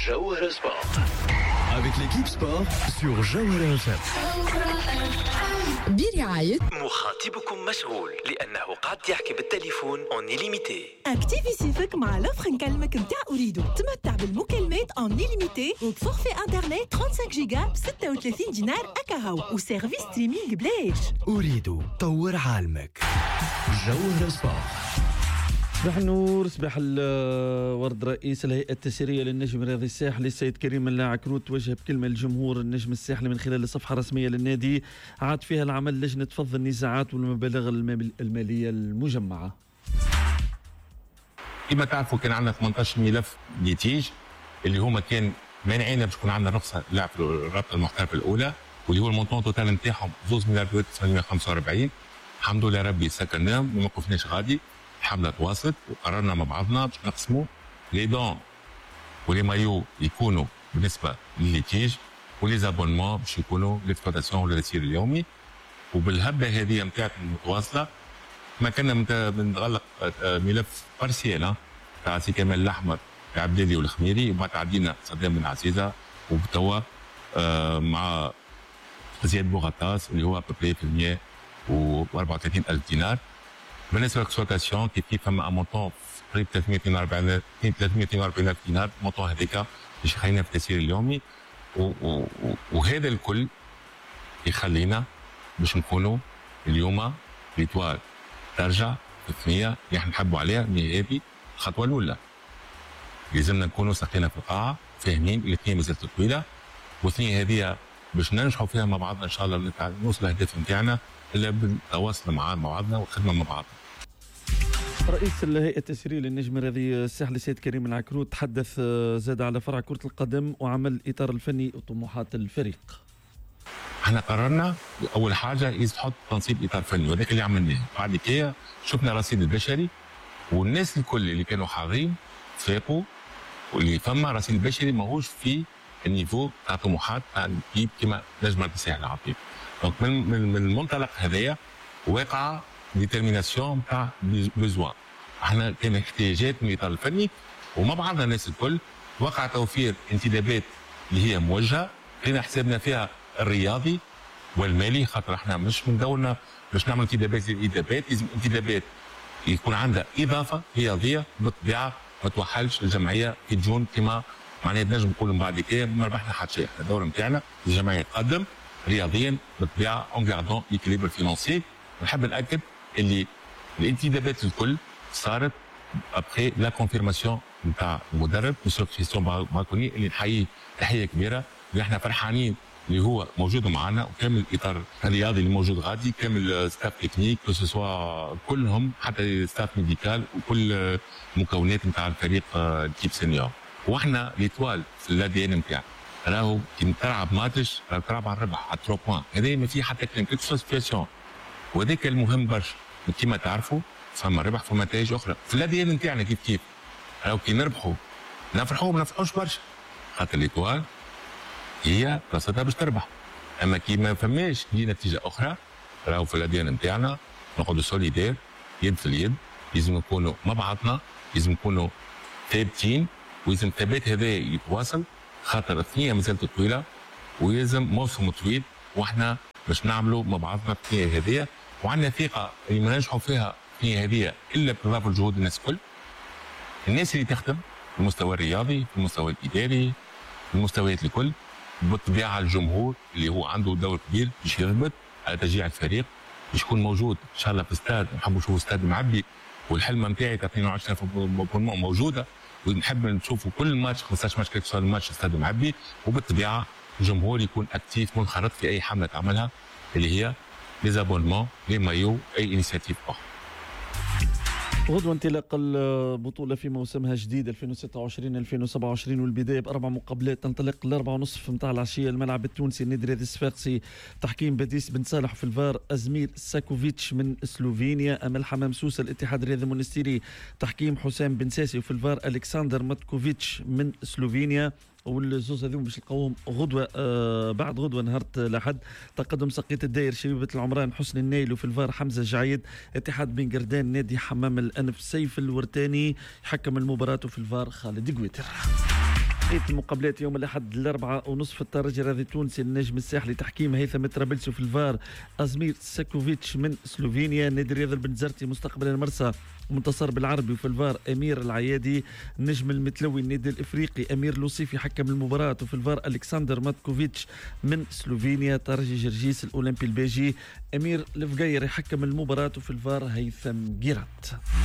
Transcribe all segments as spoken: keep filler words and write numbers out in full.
Jawhara Sport. Avec l'équipe sport sur Jawhara F M. برعاية مخاطبكم مشغول لأنه قاعد يحكي بالتليفون اون إليميتي. اكتيفي سيفك مع لوفر نكلمك نتاع أريدو. تمتع بالمكالمات اون إليميتي وبفورفي انترنت خمسة وثلاثين جيجا ب ستة وثلاثين دينار أكاهو وسيرفيس ستريمينغ بلاش. أريدو طور عالمك. جوهرة سبورت. صباح النور، صباح الورد. رئيس الهيئة التسييرية للنجم الرياضي الساحلي السيد كريم اللاعكروت توجه بكلمة للجمهور النجم الساحلي من خلال صفحة رسمية للنادي عاد فيها العمل لجنة فض النزاعات والمبالغ المالية المجمعة. كما تعرفوا كان عندنا ثمانية عشر ملف ليتيج اللي هما كان مانعين باش يكون عندنا رخصة لعب في الرابطة المحترفة الأولى، واللي هو المونطون توتال نتاعهم اثنين مليار وتسعمائة وخمسة وأربعين. الحمد لله ربي سكرناهم وما وقفناش غادي. الحملة تواصلت وقررنا مع بعضنا باش نقسموا لي دون ولي مايو يكونوا بالنسبه للليتيج ولي زابونمون باش يكونوا ليكسبلوطاسيون ولا التسيير اليومي. وبالهبه هذه نتاع المتواصله ما كنا بنغلق ملف بارسيال تاع سي كمال الاحمر عبدالي والخميري، وما تعدينا صدام بن عزيزه وبتوا مع زياد بوغطاس اللي هو ببري في مئة وأربعة وثلاثين ألف دينار. بالنسبه للاكسبلوطاسيون كيف كيف فما ان مونطون قريب ثلاثمائة واثنين وأربعين ألف دينار، مونطون هذاك باش يخلينا في التسيير اليومي. وهذا الكل يخلينا باش نكونوا اليوم ليتوال ترجع في الثنيه اللي احنا نحبوا عليها. هذه الخطوه الاولى، لازمنا نكونوا ساقينا في القاعه فاهمين الاثنين مازالت طويله، والثنيه هذه باش ننجحوا فيها مع بعضنا ان شاء الله نوصل الاهداف نتاعنا الا بالتواصل مع بعضنا والخدمه مع بعضنا. رئيس الهيئة التسييرية للنجم الرياضي الساحلي السيد كريم العكروت تحدث زاد على فرع كرة القدم وعمل الإطار الفني وطموحات الفريق. احنا قررنا أول حاجة يحط تنصيب إطار فني، وذاك اللي عملناه. بعد كده شفنا رصيد البشري والناس الكل اللي كانوا حاضرين فاقوا، واللي فما رصيد البشري ماهوش في النيفو تاع طموحات تاع الكيب كما نجم الساحل العظيم. دونك من من المنطلق هذايا واقعه ديترميناسيون تاع بيزوان. احنا كان احتياجات من الاطار الفني ومع بعضنا الناس الكل وقع توفير انتدابات اللي هي موجهه لنا حسابنا فيها الرياضي والمالي، خاطر احنا مش من دورنا باش نعمل انتدابات للانتدابات، لازم انتدابات يكون عندها اضافه رياضيه بالطبيعه ما توحلش الجمعيه في جون كما معناها نجم نقول من بعد كده ما ربحنا حتى شيء. الدور نتاعنا الجمعيه تقدم رياضيا بالطبيعه اون غاردون ليكيليبر فينانسي. ونحب ناكد اللي الانتدابات الكل صارت ابخي لا كونفيرماسيون نتاع المدرب مسيو كريستيان ماركوني اللي نحييه تحيه كبيره، اللي احنا فرحانين اللي هو موجود معنا، وكامل الاطار الرياضي اللي موجود غادي، كامل ستاف تكنيك كو سوا كلهم حتى ستاف ميديكال وكل مكونات نتاع الفريق الكيب سينيور. واحنا ليتوال في الادي ان نتاعنا راهو كي تلعب ماتش راهو تلعب على الربح على ثلاثة بوان، هذا ما في حتى كلام كيف سيتياسيون، وهذاك المهم برشا. كيما تعرفوا فما ربح فما نتائج اخرى في الادي ان نتاعنا كيف كيف راهو كي نربحوا نفرحوا ما نفرحوش برشا، خاطر ليتوال هي رصدها باش تربح. اما كي ما فماش دي نتيجه اخرى راهو في الادي ان نتاعنا نقعدوا سوليدير يد في اليد، لازم نكونوا مع بعضنا، لازم نكونوا ثابتين، ولازم الثبات هذا يتواصل خاطر الثنيه مازالت طويله ولازم موسم طويل، واحنا باش نعملوا مع بعضنا الثنيه هذه، وعندنا ثقه اللي ما ننجحوا فيها الثنيه هذه الا بتضافر جهود الناس الكل. الناس اللي تخدم في المستوى الرياضي، في المستوى الاداري، في المستويات الكل، بالطبيعه الجمهور اللي هو عنده دور كبير باش يربط على تشجيع الفريق، باش يكون موجود ان شاء الله في استاد. نحب نشوفوا استاد معبي، والحلمه نتاعي تاع اثنين وعشرين ألف موجوده، ونحب نشوفوا كل ماتش خمسطاش ماتش كيف صار الماتش استاد معبي، وبالطبيعه الجمهور يكون اكتيف منخرط في اي حمله تعملها اللي هي لي زابونمون لي مايو اي انيشيتيف اخرى. غدوة انطلاق البطولة في موسمها جديد ألفين وستة وعشرين ألفين وسبعة وعشرين، والبداية بأربع مقابلات تنطلق الأربعة ونصف متاع العشية. الملعب التونسي النادي الرياضي الصفاقسي تحكيم بديس بن صالح في الفار، أزمير ساكوفيتش من سلوفينيا. أمل حمام سوسة الاتحاد الرياضي المونستيري تحكيم حسام بن ساسي، وفي الفار ألكسندر ماتكوفيتش من سلوفينيا. والزوز هذوم باش نلقاوهم غدوه آه بعد غدوه نهار الاحد. تقدم سقية الداير شبيبه العمران حسن النايل، وفي الفار حمزه جعيد. اتحاد بن قردان نادي حمام الانف سيف الورتاني يحكم المباراه، وفي الفار خالد قويتر. بقية المقابلات يوم الأحد الأربعة ونصف الترجي الرياضي التونسي النجم الساحلي تحكيم هيثم ترابلسي في الفار أزمير ساكوفيتش من سلوفينيا. نادي الرياضي البنزرتي مستقبل المرسى منتصر بالعربي وفي الفار أمير العيادي. النجم المتلوي النادي الإفريقي أمير لوصيفي حكم المباراة وفي الفار ألكسندر ماتكوفيتش من سلوفينيا. ترجي جرجيس الأولمبي الباجي أمير الفقير يحكم المباراة وفي الفار هيثم جيرات.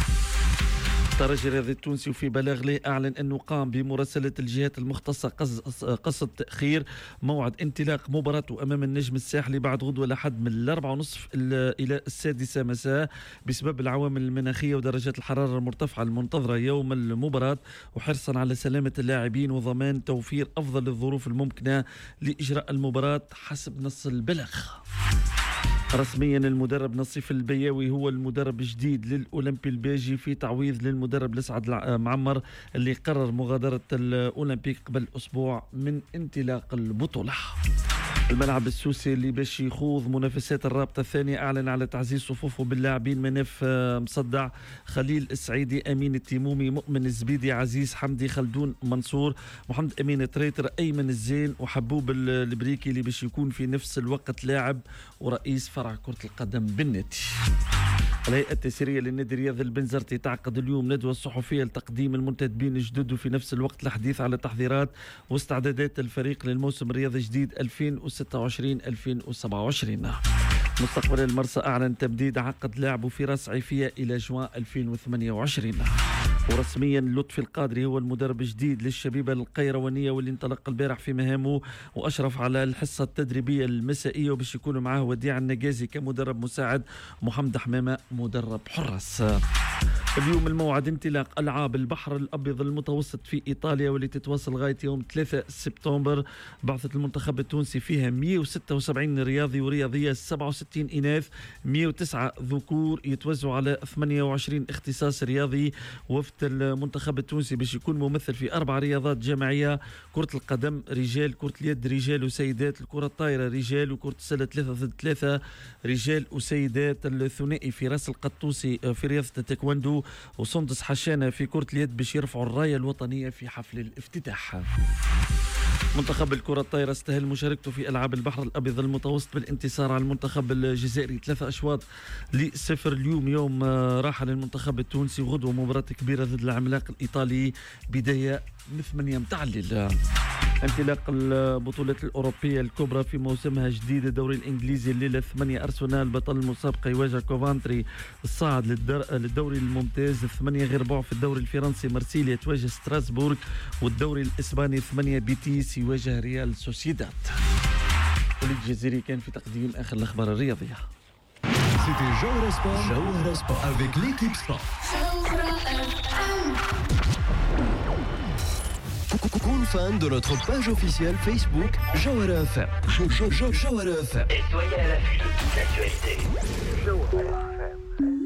الترجي الرياضي التونسي وفي بلاغ له أعلن أنه قام بمراسلة الجهات المختصة قصد تأخير موعد انطلاق مباراته أمام النجم الساحلي بعد غدوة لحد من الأربعة ونصف إلى السادسة مساء بسبب العوامل المناخية ودرجات الحرارة المرتفعة المنتظرة يوم المباراة، وحرصا على سلامة اللاعبين وضمان توفير أفضل الظروف الممكنة لإجراء المباراة حسب نص البلاغ. رسميا المدرب نصيف البياوي هو المدرب الجديد للأولمبي الباجي في تعويض للمدرب لسعد معمر اللي قرر مغادرة الأولمبيك قبل أسبوع من انطلاق البطولة. الملعب السوسي اللي باش يخوض منافسات الرابطة الثانية أعلن على تعزيز صفوفه باللاعبين مناف مصدع، خليل السعيدي، أمين التيمومي، مؤمن الزبيدي، عزيز حمدي، خلدون منصور، محمد أمين تريتر، أيمن الزين وحبوب البريكي اللي باش يكون في نفس الوقت لاعب ورئيس فرع كرة القدم بالنادي. الهيئة التسييرية للنادي الرياضي البنزرتي تعقد اليوم ندوة صحفية لتقديم المنتدبين الجدد وفي نفس الوقت الحديث على تحضيرات واستعدادات الفريق للموسم الرياضي الجديد ألفين وستة وعشرين ألفين وسبعة وعشرين. مستقبل المرسى أعلن تمديد عقد لاعبه فراس عيفية إلى جوان ألفين وثمانية وعشرين. ورسميا لطفي القادري هو المدرب الجديد للشبيبة القيروانية واللي انطلق البارح في مهامه وأشرف على الحصة التدريبية المسائية وباش يكونوا معاه وديع النجازي كمدرب مساعد، محمد حمامة مدرب حراس. اليوم الموعد انطلاق ألعاب البحر الأبيض المتوسط في إيطاليا واللي تتواصل لغاية يوم ثلاثة سبتمبر. بعثة المنتخب التونسي فيها مئة وستة وسبعين رياضي ورياضية، سبعة وستين إناث، مئة وتسعة ذكور، يتوزعوا على ثمانية وعشرين اختصاص رياضي. وفد المنتخب التونسي باش يكون ممثل في أربع رياضات جماعية: كرة القدم رجال، كرة اليد رجال وسيدات، الكرة الطايرة رجال، وكرة السلة ثلاثة ضد ثلاثة رجال وسيدات، الثنائي في راس القطوسي في رياضة التايكوندو، وسندس حشانة في كرة اليد باش يرفعوا الراية الوطنية في حفل الافتتاح. منتخب الكرة الطايرة استهل مشاركته في ألعاب البحر الأبيض المتوسط بالانتصار على المنتخب الجزائري ثلاثة أشواط لصفر. اليوم يوم راحة للمنتخب التونسي وغدوة مباراة كبيرة ضد العملاق الإيطالي بداية من ثمانية متاع الليل. انطلاق البطولات الأوروبية الكبرى في موسمها الجديد. الدوري الإنجليزي الليلة ثمانية أرسنال بطل المسابقة يواجه كوفانتري الصاعد للدوري الممتاز. ثمانية غير بعض في الدوري الفرنسي مرسيليا تواجه ستراسبورغ، والدوري الإسباني ثمانية بيتيس يواجه ريال سوسيداد. وليد الجزيري كان في تقديم آخر الأخبار الرياضية. C'était Jawhara Sport, Jawhara Sport avec l'équipe Sport. Kun fan de notre page officielle Facebook Jawhara F M. Jawhara F M. Et soyez à l'affût de toute l'actualité. Jawhara F M.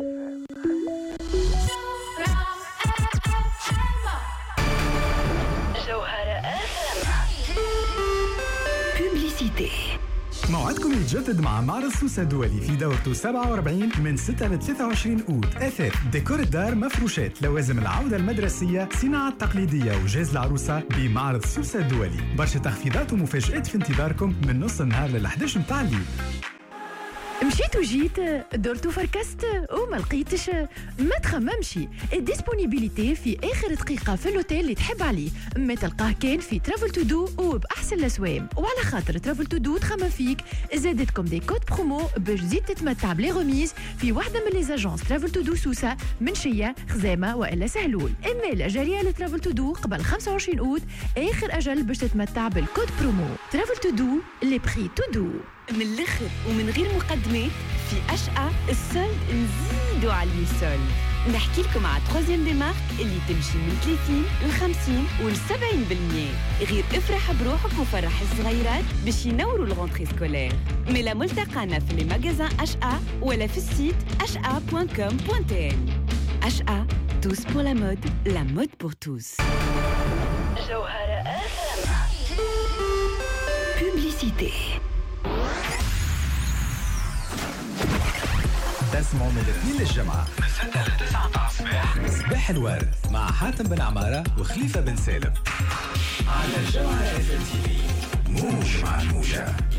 Jawhara F M. Publicité. موعدكم يتجدد مع معرض سوسة الدولي في دورته سبعة وأربعين من ستة ل ثلاثة وعشرين أوت. أثاث، ديكور الدار، مفروشات، لوازم العودة المدرسية، صناعة تقليدية وجاز العروسة بمعرض سوسة الدولي. برشا تخفيضات ومفاجآت في انتظاركم من نص النهار لل إحدى عشر متاع الليل. مشيت وجيت درت وفركست وما لقيتش، ما تخممشي. الديسبونيبيليتي في اخر دقيقه في الاوتيل اللي تحب عليه، ما تلقاه كان في ترافل تو دو وباحسن الاسوام. وعلى خاطر ترافل تو دو تخمم فيك، زادتكم دي كود برومو باش تزيد تتمتع بلي غوميز في واحده من لي زاجونس ترافل تو دو سوسه، منشيه، خزامه والا سهلول. المال جاريه لترافل تو دو قبل خمسة وعشرين أوت، اخر اجل باش تتمتع بالكود برومو. ترافل تو دو، لي بري تو دو. من الاخر ومن غير مقدمات، في أشقى السولد نزيدوا عليه السولد. نحكي لكم على تروزيام دي مارك اللي تمشي من ثلاثين ل خمسين و سبعين بالمية. غير افرح بروحك وفرح الصغيرات باش ينوروا الغونتري سكولير. ملا ملتقانا في لي ماغازان أشقى ولا في السيت أشقى بوان كوم بوان تي إن. أشقى، tous pour la mode, la mode pour tous. جوهرة أف إم. Publicité. تسمعوا من الاثنين للجمعة من ستة ل تسعة الصباح. صباح الورد مع حاتم بن عمارة وخليفة بن سالم على مع نوشة.